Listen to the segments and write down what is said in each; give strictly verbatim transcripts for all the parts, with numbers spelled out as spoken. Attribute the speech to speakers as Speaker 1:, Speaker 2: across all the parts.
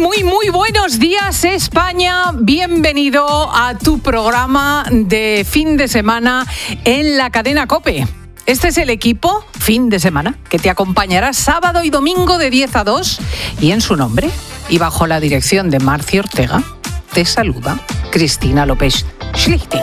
Speaker 1: muy, muy buenos días, España. Bienvenido a tu programa de fin de semana en la cadena COPE. Este es el equipo fin de semana que te acompañará sábado y domingo de diez a dos. Y en su nombre y bajo la dirección de Marci Ortega, te saluda Cristina López Schlichting.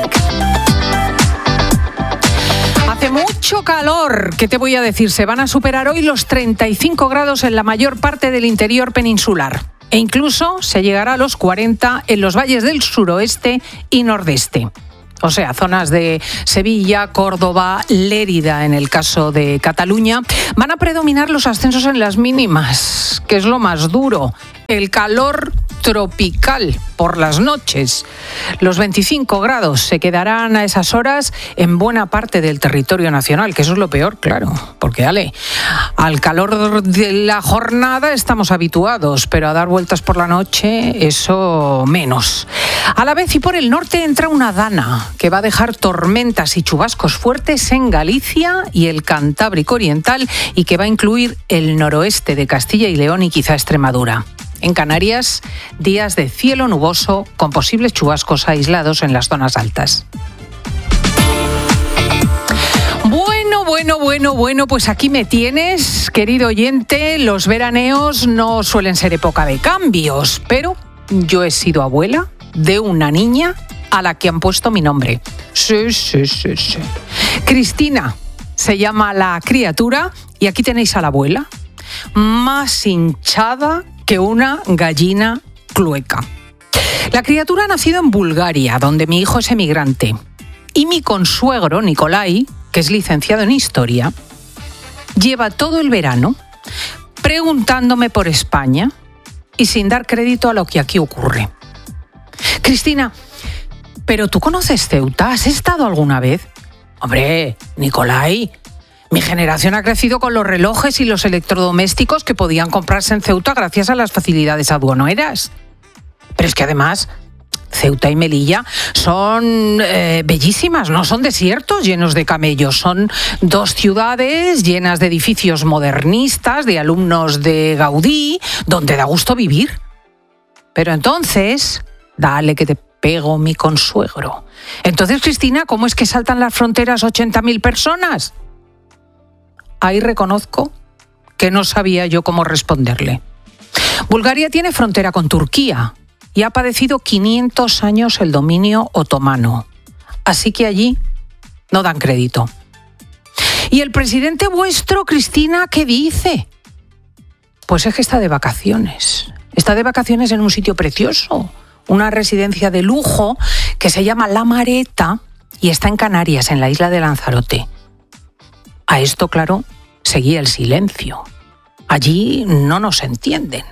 Speaker 1: Hace mucho calor, ¿qué te voy a decir? Se van a superar hoy los treinta y cinco grados en la mayor parte del interior peninsular. E incluso se llegará a los cuarenta en los valles del suroeste y nordeste. O sea, zonas de Sevilla, Córdoba, Lérida, en el caso de Cataluña, van a predominar los ascensos en las mínimas, que es lo más duro. El calor tropical por las noches. Los veinticinco grados se quedarán a esas horas en buena parte del territorio nacional, que eso es lo peor, claro, porque ale, al calor de la jornada estamos habituados, pero a dar vueltas por la noche, eso menos. A la vez y por el norte entra una dana que va a dejar tormentas y chubascos fuertes en Galicia y el Cantábrico Oriental y que va a incluir el noroeste de Castilla y León y quizá Extremadura. En Canarias, días de cielo nuboso con posibles chubascos aislados en las zonas altas. Bueno, bueno, bueno, bueno, pues aquí me tienes, querido oyente. Los veraneos no suelen ser época de cambios, pero yo he sido abuela de una niña a la que han puesto mi nombre. Sí, sí, sí, sí. Cristina se llama la criatura y aquí tenéis a la abuela, más hinchada que una gallina clueca. La criatura ha nacido en Bulgaria, donde mi hijo es emigrante. Y mi consuegro, Nicolai, que es licenciado en Historia, lleva todo el verano preguntándome por España y sin dar crédito a lo que aquí ocurre. Cristina, ¿pero tú conoces Ceuta? ¿Has estado alguna vez? Hombre, Nicolai, mi generación ha crecido con los relojes y los electrodomésticos que podían comprarse en Ceuta gracias a las facilidades aduaneras. Pero es que además Ceuta y Melilla son eh, bellísimas, no son desiertos llenos de camellos, son dos ciudades llenas de edificios modernistas, de alumnos de Gaudí, donde da gusto vivir. Pero entonces, dale que te pego mi consuegro. Entonces, Cristina, ¿cómo es que saltan las fronteras ochenta mil personas? Ahí reconozco que no sabía yo cómo responderle. Bulgaria tiene frontera con Turquía y ha padecido quinientos años el dominio otomano. Así que allí no dan crédito. ¿Y el presidente vuestro, Cristina, qué dice? Pues es que está de vacaciones. Está de vacaciones en un sitio precioso, una residencia de lujo que se llama La Mareta y está en Canarias, en la isla de Lanzarote. A esto, claro, seguía el silencio. Allí no nos entienden.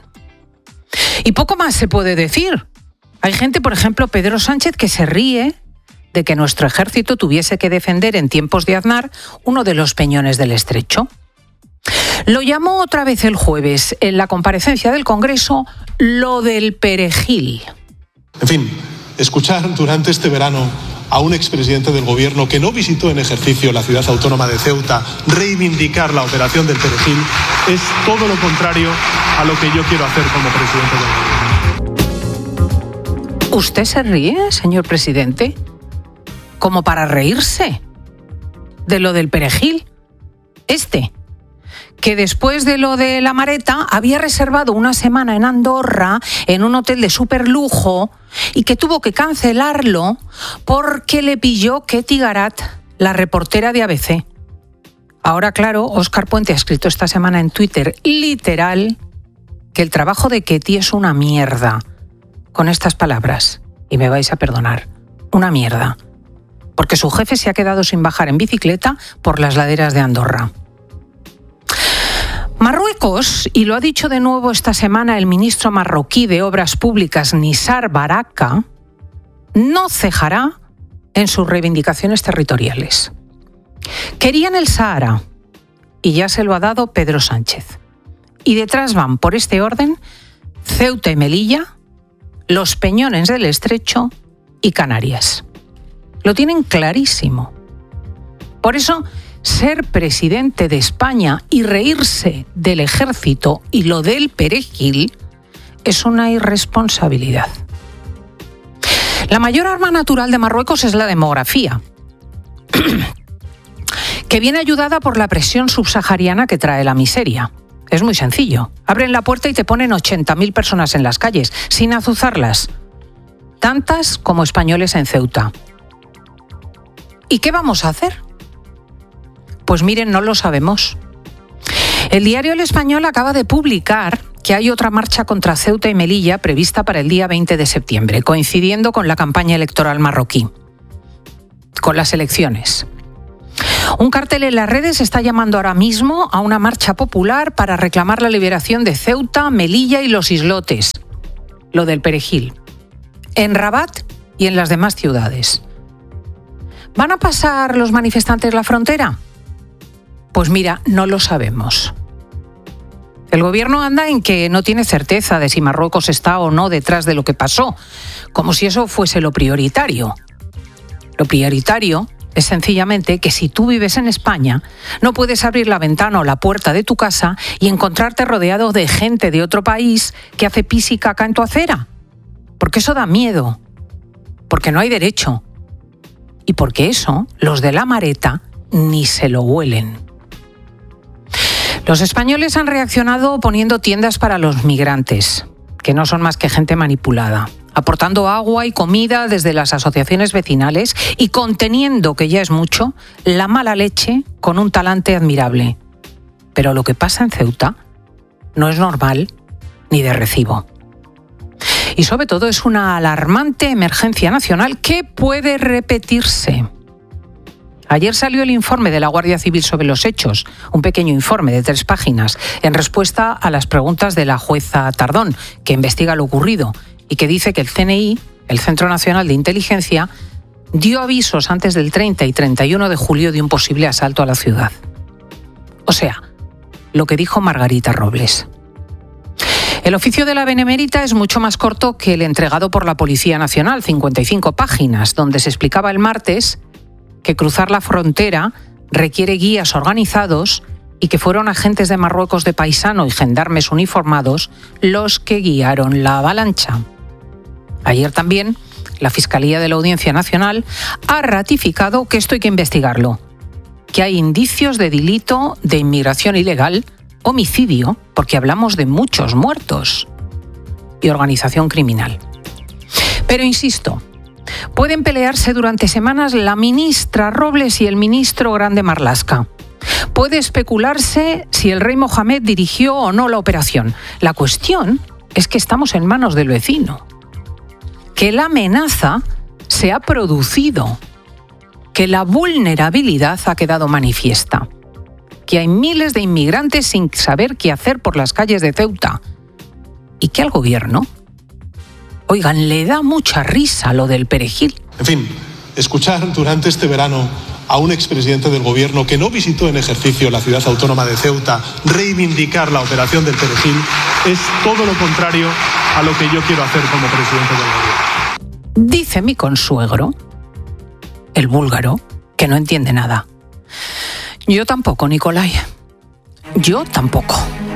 Speaker 1: Y poco más se puede decir. Hay gente, por ejemplo, Pedro Sánchez, que se ríe de que nuestro ejército tuviese que defender en tiempos de Aznar uno de los peñones del Estrecho. Lo llamó otra vez el jueves, en la comparecencia del Congreso, lo del perejil.
Speaker 2: En fin, escuchar durante este verano a un expresidente del gobierno que no visitó en ejercicio la ciudad autónoma de Ceuta reivindicar la operación del perejil es todo lo contrario a lo que yo quiero hacer como presidente del gobierno.
Speaker 1: ¿Usted se ríe, señor presidente? ¿Como para reírse de lo del perejil? Este, que después de lo de La Mareta había reservado una semana en Andorra en un hotel de superlujo y que tuvo que cancelarlo porque le pilló Ketty Garat, la reportera de A B C. Ahora, claro, Óscar Puente ha escrito esta semana en Twitter, literal, que el trabajo de Ketty es una mierda. Con estas palabras, y me vais a perdonar, una mierda. Porque su jefe se ha quedado sin bajar en bicicleta por las laderas de Andorra. Marruecos, y lo ha dicho de nuevo esta semana el ministro marroquí de Obras Públicas, Nizar Baraka, no cejará en sus reivindicaciones territoriales. Querían el Sáhara y ya se lo ha dado Pedro Sánchez. Y detrás van, por este orden, Ceuta y Melilla, los peñones del Estrecho y Canarias. Lo tienen clarísimo. Por eso, ser presidente de España y reírse del ejército y lo del perejil es una irresponsabilidad. La mayor arma natural de Marruecos es la demografía, que viene ayudada por la presión subsahariana que trae la miseria. Es muy sencillo. Abren la puerta y te ponen ochenta mil personas en las calles, sin azuzarlas. Tantas como españoles en Ceuta. ¿Y qué vamos a hacer? Pues miren, no lo sabemos. El diario El Español acaba de publicar que hay otra marcha contra Ceuta y Melilla prevista para el día veinte de septiembre, coincidiendo con la campaña electoral marroquí, con las elecciones. Un cartel en las redes está llamando ahora mismo a una marcha popular para reclamar la liberación de Ceuta, Melilla y los islotes, lo del Perejil, en Rabat y en las demás ciudades. ¿Van a pasar los manifestantes la frontera? Pues mira, no lo sabemos. El gobierno anda en que no tiene certeza de si Marruecos está o no detrás de lo que pasó, como si eso fuese lo prioritario. Lo prioritario es sencillamente que si tú vives en España, no puedes abrir la ventana o la puerta de tu casa y encontrarte rodeado de gente de otro país que hace pis y caca en tu acera. Porque eso da miedo, porque no hay derecho y porque eso los de la Mareta ni se lo huelen. Los españoles han reaccionado poniendo tiendas para los migrantes, que no son más que gente manipulada, aportando agua y comida desde las asociaciones vecinales y conteniendo, que ya es mucho, la mala leche con un talante admirable. Pero lo que pasa en Ceuta no es normal ni de recibo. Y sobre todo es una alarmante emergencia nacional que puede repetirse. Ayer salió el informe de la Guardia Civil sobre los hechos, un pequeño informe de tres páginas, en respuesta a las preguntas de la jueza Tardón, que investiga lo ocurrido y que dice que el C N I, el Centro Nacional de Inteligencia, dio avisos antes del treinta y treinta y uno de julio de un posible asalto a la ciudad. O sea, lo que dijo Margarita Robles. El oficio de la Benemérita es mucho más corto que el entregado por la Policía Nacional, cincuenta y cinco páginas, donde se explicaba el martes que cruzar la frontera requiere guías organizados y que fueron agentes de Marruecos de paisano y gendarmes uniformados los que guiaron la avalancha. Ayer también la Fiscalía de la Audiencia Nacional ha ratificado que esto hay que investigarlo, que hay indicios de delito de inmigración ilegal, homicidio, porque hablamos de muchos muertos, y organización criminal. Pero insisto, pueden pelearse durante semanas la ministra Robles y el ministro Grande Marlaska. Puede especularse si el rey Mohamed dirigió o no la operación. La cuestión es que estamos en manos del vecino, que la amenaza se ha producido, que la vulnerabilidad ha quedado manifiesta, que hay miles de inmigrantes sin saber qué hacer por las calles de Ceuta y que al gobierno, oigan, le da mucha risa lo del Perejil.
Speaker 2: En fin, escuchar durante este verano a un expresidente del gobierno que no visitó en ejercicio la ciudad autónoma de Ceuta reivindicar la operación del Perejil es todo lo contrario a lo que yo quiero hacer como presidente del gobierno.
Speaker 1: Dice mi consuegro, el búlgaro, que no entiende nada. Yo tampoco, Nicolai. Yo tampoco.